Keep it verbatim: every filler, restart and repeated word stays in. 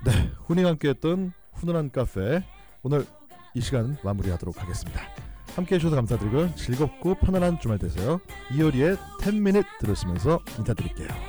네, 훈이와 함께했던 훈훈한 카페 오늘 이 시간 마무리하도록 하겠습니다. 함께해 주셔서 감사드리고요. 즐겁고 편안한 주말 되세요. 이효리의 텐 미닛 들으시면서 인사드릴게요.